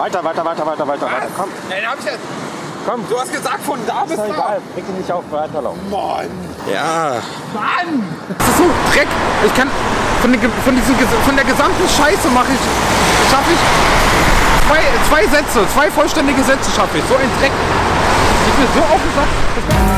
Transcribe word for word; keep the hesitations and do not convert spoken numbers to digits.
Weiter, weiter, weiter, weiter, weiter, weiter. Komm. Ja, den hab ich jetzt. Komm. Du hast gesagt, von da bis Ist doch da. egal. Reg dich nicht auf, weiterlaufen. Mann. Ja. Mann. Das ist so Dreck. Ich kann von, den, von, diesen, von der gesamten Scheiße mache ich, schaffe ich zwei, zwei Sätze, zwei vollständige Sätze schaffe ich. So ein Dreck. Ich bin so aufgesagt.